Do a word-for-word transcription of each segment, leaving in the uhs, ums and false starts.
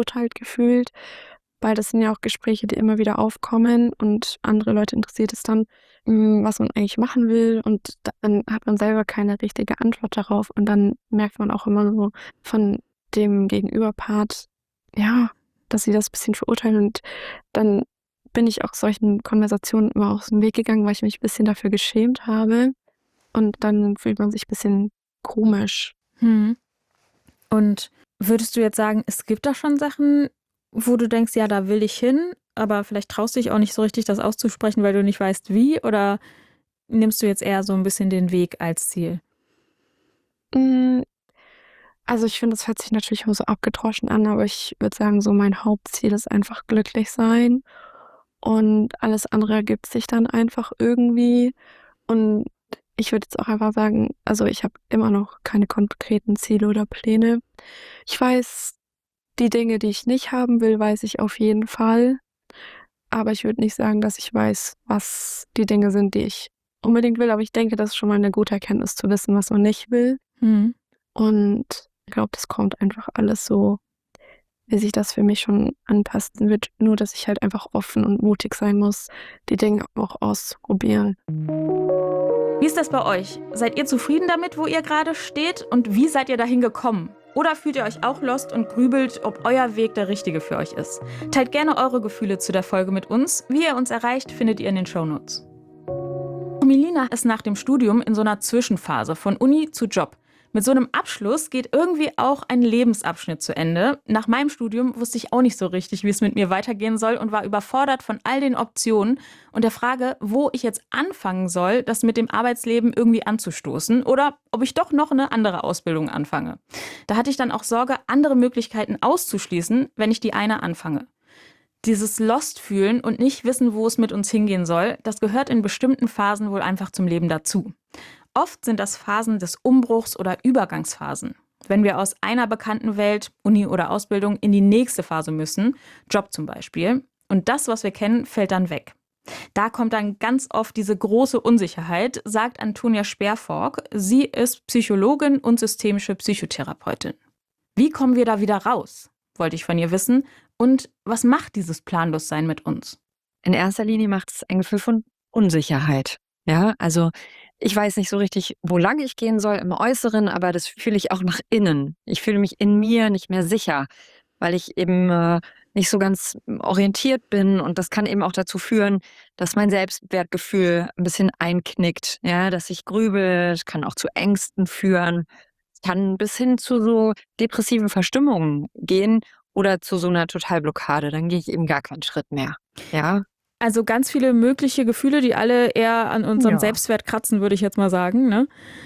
verurteilt gefühlt, weil das sind ja auch Gespräche, die immer wieder aufkommen und andere Leute interessiert es dann, hm, was man eigentlich machen will und dann hat man selber keine richtige Antwort darauf und dann merkt man auch immer so von dem Gegenüberpart, ja, dass sie das bisschen verurteilen und dann bin ich auch solchen Konversationen immer aus dem Weg gegangen, weil ich mich bisschen dafür geschämt habe und dann fühlt man sich bisschen komisch. Mhm. Und würdest du jetzt sagen, es gibt da schon Sachen, wo du denkst, ja, da will ich hin, aber vielleicht traust du dich auch nicht so richtig, das auszusprechen, weil du nicht weißt, wie? Oder nimmst du jetzt eher so ein bisschen den Weg als Ziel? Hm, also, ich finde, das hört sich natürlich immer so abgedroschen an, aber ich würde sagen, so mein Hauptziel ist einfach glücklich sein und alles andere ergibt sich dann einfach irgendwie. Und ich würde jetzt auch einfach sagen, also, ich habe immer noch keine konkreten Ziele oder Pläne. Ich weiß, die Dinge, die ich nicht haben will, weiß ich auf jeden Fall, aber ich würde nicht sagen, dass ich weiß, was die Dinge sind, die ich unbedingt will, aber ich denke, das ist schon mal 'ne gute Erkenntnis zu wissen, was man nicht will. Mhm. Und ich glaube, das kommt einfach alles so, wie sich das für mich schon anpassen wird, nur dass ich halt einfach offen und mutig sein muss, die Dinge auch auszuprobieren. Wie ist das bei euch? Seid ihr zufrieden damit, wo ihr gerade steht? Und wie seid ihr dahin gekommen? Oder fühlt ihr euch auch lost und grübelt, ob euer Weg der richtige für euch ist? Teilt gerne eure Gefühle zu der Folge mit uns. Wie ihr uns erreicht, findet ihr in den Shownotes. Melina ist nach dem Studium in so einer Zwischenphase von Uni zu Job. Mit so einem Abschluss geht irgendwie auch ein Lebensabschnitt zu Ende. Nach meinem Studium wusste ich auch nicht so richtig, wie es mit mir weitergehen soll und war überfordert von all den Optionen und der Frage, wo ich jetzt anfangen soll, das mit dem Arbeitsleben irgendwie anzustoßen oder ob ich doch noch eine andere Ausbildung anfange. Da hatte ich dann auch Sorge, andere Möglichkeiten auszuschließen, wenn ich die eine anfange. Dieses Lost-Fühlen und nicht wissen, wo es mit uns hingehen soll, das gehört in bestimmten Phasen wohl einfach zum Leben dazu. Oft sind das Phasen des Umbruchs oder Übergangsphasen. Wenn wir aus einer bekannten Welt, Uni oder Ausbildung, in die nächste Phase müssen, Job zum Beispiel, und das, was wir kennen, fällt dann weg. Da kommt dann ganz oft diese große Unsicherheit, sagt Antonia Sperfork. Sie ist Psychologin und systemische Psychotherapeutin. Wie kommen wir da wieder raus? Wollte ich von ihr wissen. Und was macht dieses Planlossein mit uns? In erster Linie macht es ein Gefühl von Unsicherheit. Ja, also ich weiß nicht so richtig, wo lang ich gehen soll im Äußeren, aber das fühle ich auch nach innen. Ich fühle mich in mir nicht mehr sicher, weil ich eben äh, nicht so ganz orientiert bin und das kann eben auch dazu führen, dass mein Selbstwertgefühl ein bisschen einknickt, ja, dass ich grübel, es kann auch zu Ängsten führen, es kann bis hin zu so depressiven Verstimmungen gehen oder zu so einer Totalblockade, dann gehe ich eben gar keinen Schritt mehr, ja. Also ganz viele mögliche Gefühle, die alle eher an unserem Ja. Selbstwert kratzen, würde ich jetzt mal sagen, ne?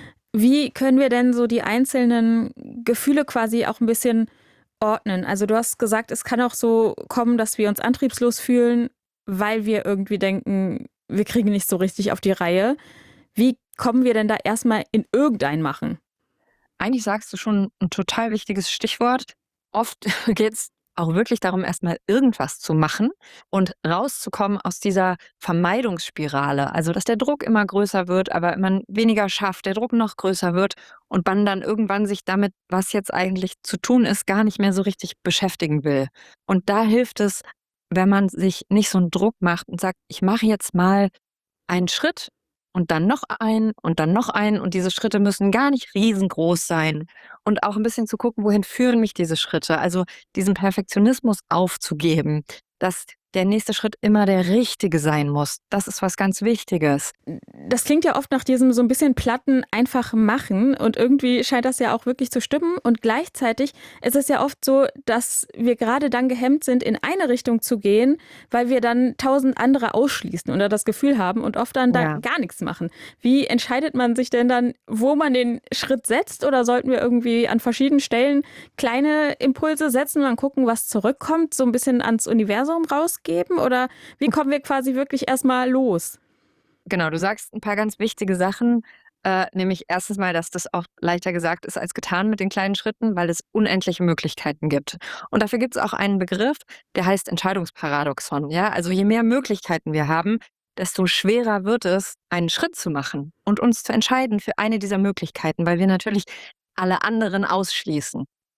Wie können wir denn so die einzelnen Gefühle quasi auch ein bisschen ordnen? Also du hast gesagt, es kann auch so kommen, dass wir uns antriebslos fühlen, weil wir irgendwie denken, wir kriegen nicht so richtig auf die Reihe. Wie kommen wir denn da erstmal in irgendein Machen? Eigentlich sagst du schon ein total wichtiges Stichwort. Oft geht es auch wirklich darum, erstmal irgendwas zu machen und rauszukommen aus dieser Vermeidungsspirale. Also, dass der Druck immer größer wird, aber man weniger schafft, der Druck noch größer wird und man dann irgendwann sich damit, was jetzt eigentlich zu tun ist, gar nicht mehr so richtig beschäftigen will. Und da hilft es, wenn man sich nicht so einen Druck macht und sagt: „Ich mache jetzt mal einen Schritt und dann noch einen und dann noch einen und diese Schritte müssen gar nicht riesengroß sein.“ Und auch ein bisschen zu gucken, wohin führen mich diese Schritte? Also, diesen Perfektionismus aufzugeben, dass der nächste Schritt immer der richtige sein muss. Das ist was ganz Wichtiges. Das klingt ja oft nach diesem so ein bisschen platten, einfach machen und irgendwie scheint das ja auch wirklich zu stimmen und gleichzeitig ist es ja oft so, dass wir gerade dann gehemmt sind, in eine Richtung zu gehen, weil wir dann tausend andere ausschließen oder das Gefühl haben und oft dann da Ja. gar nichts machen. Wie entscheidet man sich denn dann, wo man den Schritt setzt oder sollten wir irgendwie an verschiedenen Stellen kleine Impulse setzen und dann gucken, was zurückkommt, so ein bisschen ans Universum rausgeben oder wie kommen wir quasi wirklich erstmal los? Genau, du sagst ein paar ganz wichtige Sachen, äh, nämlich erstens mal, dass das auch leichter gesagt ist als getan mit den kleinen Schritten, weil es unendliche Möglichkeiten gibt. Und dafür gibt es auch einen Begriff, der heißt Entscheidungsparadoxon, ja? Also, je mehr Möglichkeiten wir haben, desto schwerer wird es, einen Schritt zu machen und uns zu entscheiden für eine dieser Möglichkeiten, weil wir natürlich alle anderen ausschließen.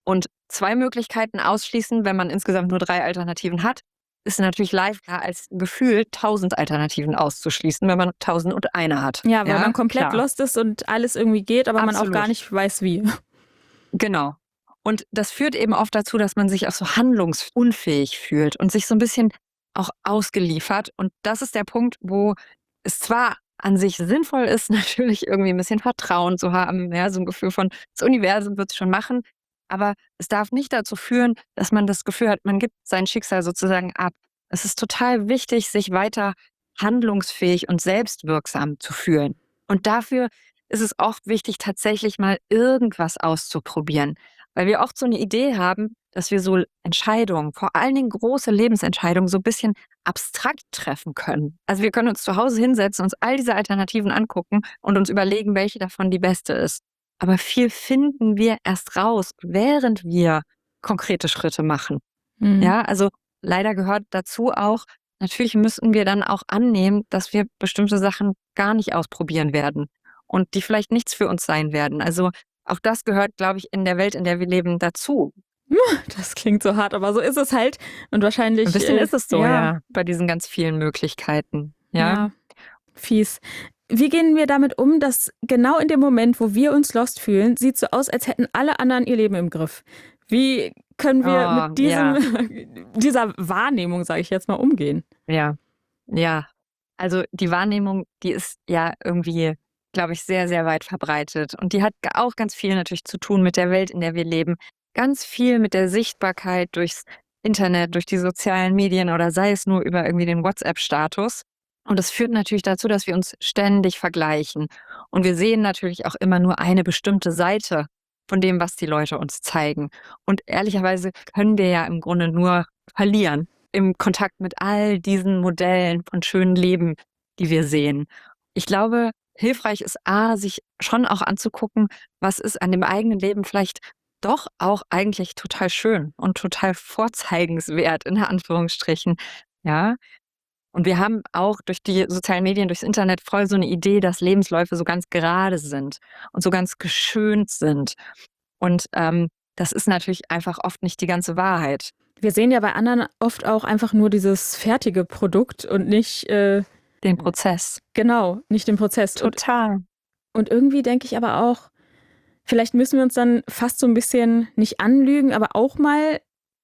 Und zwei Möglichkeiten ausschließen, wenn man insgesamt nur drei Alternativen hat, ist natürlich leichter als gefühlt tausend Alternativen auszuschließen, wenn man tausend und eine hat. Ja, weil man komplett klar. lost ist und alles irgendwie geht, aber man auch Absolut. gar nicht weiß, wie. Genau. Und das führt eben oft dazu, dass man sich auch so handlungsunfähig fühlt und sich so ein bisschen auch ausgeliefert. Und das ist der Punkt, wo es zwar an sich sinnvoll ist, natürlich irgendwie ein bisschen Vertrauen zu haben, ja, so ein Gefühl von, das Universum wird es schon machen, aber es darf nicht dazu führen, dass man das Gefühl hat, man gibt sein Schicksal sozusagen ab. Es ist total wichtig, sich weiter handlungsfähig und selbstwirksam zu fühlen. Und dafür ist es oft wichtig, tatsächlich mal irgendwas auszuprobieren. Weil wir oft so eine Idee haben, dass wir so Entscheidungen, vor allen Dingen große Lebensentscheidungen, so ein bisschen abstrakt treffen können. Also wir können uns zu Hause hinsetzen, uns all diese Alternativen angucken und uns überlegen, welche davon die beste ist. Aber viel finden wir erst raus, während wir konkrete Schritte machen. Mhm. Ja, also leider gehört dazu auch, natürlich müssen wir dann auch annehmen, dass wir bestimmte Sachen gar nicht ausprobieren werden und die vielleicht nichts für uns sein werden. Also auch das gehört, glaube ich, in der Welt, in der wir leben, dazu. Das klingt so hart, aber so ist es halt. Und wahrscheinlich. Ein bisschen äh, ist es so, ja, bei diesen ganz vielen Möglichkeiten. Ja, Ja, fies. Wie gehen wir damit um, dass genau in dem Moment, wo wir uns lost fühlen, sieht so aus, als hätten alle anderen ihr Leben im Griff? Wie können wir Oh, mit diesem, dieser Wahrnehmung, sage ich jetzt mal, umgehen? ja, ja. Also die Wahrnehmung, die ist ja irgendwie, glaube ich, sehr, sehr weit verbreitet. Und die hat ga- auch ganz viel natürlich zu tun mit der Welt, in der wir leben. Ganz viel mit der Sichtbarkeit durchs Internet, durch die sozialen Medien oder sei es nur über irgendwie den WhatsApp-Status. Und das führt natürlich dazu, dass wir uns ständig vergleichen. Und wir sehen natürlich auch immer nur eine bestimmte Seite von dem, was die Leute uns zeigen. Und ehrlicherweise können wir ja im Grunde nur verlieren im Kontakt mit all diesen Modellen von schönen Leben, die wir sehen. Ich glaube, hilfreich ist A, sich schon auch anzugucken, was ist an dem eigenen Leben vielleicht doch auch eigentlich total schön und total vorzeigenswert, in Anführungsstrichen. Ja. Und wir haben auch durch die sozialen Medien, durchs Internet voll so eine Idee, dass Lebensläufe so ganz gerade sind und so ganz geschönt sind. Und ähm, das ist natürlich einfach oft nicht die ganze Wahrheit. Wir sehen ja bei anderen oft auch einfach nur dieses fertige Produkt und nicht, äh, Den Prozess. genau, nicht den Prozess. Und, Total. und irgendwie denke ich aber auch, vielleicht müssen wir uns dann fast so ein bisschen nicht anlügen, aber auch mal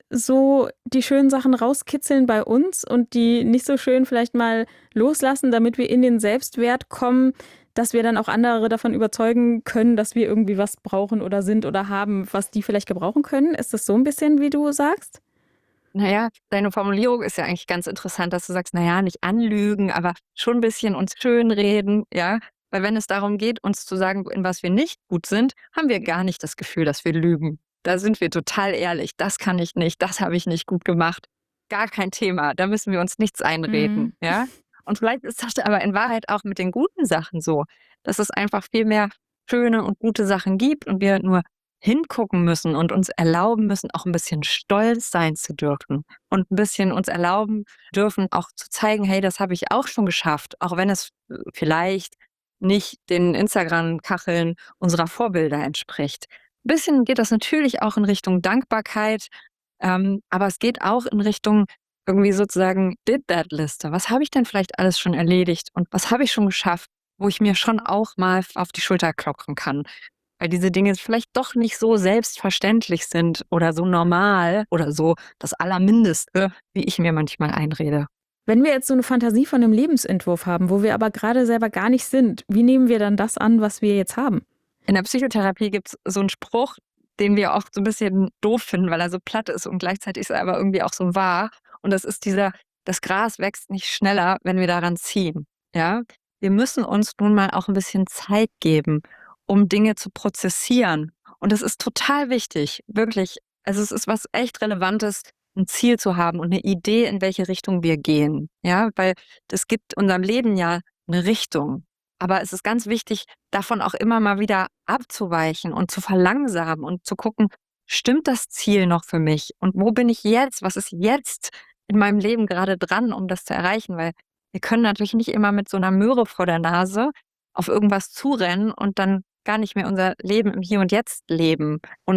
so die schönen Sachen rauskitzeln bei uns und die nicht so schön vielleicht mal loslassen, damit wir in den Selbstwert kommen, dass wir dann auch andere davon überzeugen können, dass wir irgendwie was brauchen oder sind oder haben, was die vielleicht gebrauchen können. Ist das so ein bisschen, wie du sagst? Naja, deine Formulierung ist ja eigentlich ganz interessant, dass du sagst, naja, nicht anlügen, aber schon ein bisschen uns schönreden, ja. Weil wenn es darum geht, uns zu sagen, in was wir nicht gut sind, haben wir gar nicht das Gefühl, dass wir lügen. Da sind wir total ehrlich. Das kann ich nicht, das habe ich nicht gut gemacht. Gar kein Thema. Da müssen wir uns nichts einreden, Mhm. ja. Und vielleicht ist das aber in Wahrheit auch mit den guten Sachen so, dass es einfach viel mehr schöne und gute Sachen gibt und wir nur hingucken müssen und uns erlauben müssen, auch ein bisschen stolz sein zu dürfen und ein bisschen uns erlauben dürfen, auch zu zeigen, hey, das habe ich auch schon geschafft, auch wenn es äh, vielleicht nicht den Instagram-Kacheln unserer Vorbilder entspricht. Ein bisschen geht das natürlich auch in Richtung Dankbarkeit, ähm, aber es geht auch in Richtung irgendwie sozusagen Did-That-Liste. Was habe ich denn vielleicht alles schon erledigt und was habe ich schon geschafft, wo ich mir schon auch mal auf die Schulter klopfen kann? Weil diese Dinge vielleicht doch nicht so selbstverständlich sind oder so normal oder so das Allermindeste, wie ich mir manchmal einrede. Wenn wir jetzt so eine Fantasie von einem Lebensentwurf haben, wo wir aber gerade selber gar nicht sind, wie nehmen wir dann das an, was wir jetzt haben? In der Psychotherapie gibt es so einen Spruch, den wir oft so ein bisschen doof finden, weil er so platt ist und gleichzeitig ist er aber irgendwie auch so wahr. Und das ist dieser, das Gras wächst nicht schneller, wenn wir daran ziehen. Ja? Wir müssen uns nun mal auch ein bisschen Zeit geben, um Dinge zu prozessieren. Und das ist total wichtig, wirklich. Also es ist was echt Relevantes, ein Ziel zu haben und eine Idee, in welche Richtung wir gehen. Ja, weil das gibt unserem Leben ja eine Richtung. Aber es ist ganz wichtig, davon auch immer mal wieder abzuweichen und zu verlangsamen und zu gucken, stimmt das Ziel noch für mich? Und wo bin ich jetzt? Was ist jetzt in meinem Leben gerade dran, um das zu erreichen? Weil wir können natürlich nicht immer mit so einer Möhre vor der Nase auf irgendwas zurennen und dann gar nicht mehr unser Leben im Hier und Jetzt leben. Und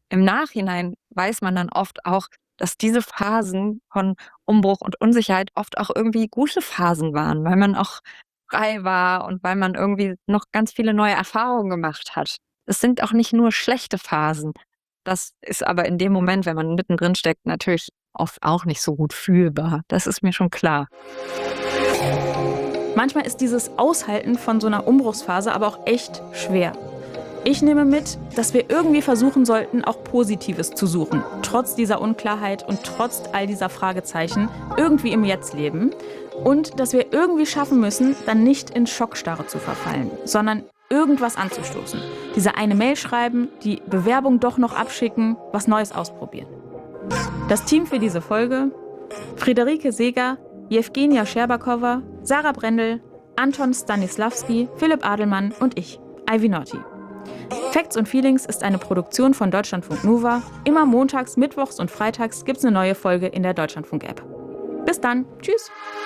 im Nachhinein weiß man dann oft auch, dass diese Phasen von Umbruch und Unsicherheit oft auch irgendwie gute Phasen waren, weil man auch frei war und weil man irgendwie noch ganz viele neue Erfahrungen gemacht hat. Es sind auch nicht nur schlechte Phasen. Das ist aber in dem Moment, wenn man mittendrin steckt, natürlich oft auch nicht so gut fühlbar. Das ist mir schon klar. Manchmal ist dieses Aushalten von so einer Umbruchsphase aber auch echt schwer. Ich nehme mit, dass wir irgendwie versuchen sollten, auch Positives zu suchen, trotz dieser Unklarheit und trotz all dieser Fragezeichen irgendwie im Jetzt leben. Und dass wir irgendwie schaffen müssen, dann nicht in Schockstarre zu verfallen, sondern irgendwas anzustoßen. Diese eine Mail schreiben, die Bewerbung doch noch abschicken, was Neues ausprobieren. Das Team für diese Folge: Friederike Seeger, Jewgenia Scherbakowa, Sarah Brendel, Anton Stanislavski, Philipp Adelmann und ich, Ivy Naughty. Facts und Feelings ist eine Produktion von Deutschlandfunk Nova. Immer montags, mittwochs und freitags gibt's eine neue Folge in der Deutschlandfunk-App. Bis dann. Tschüss.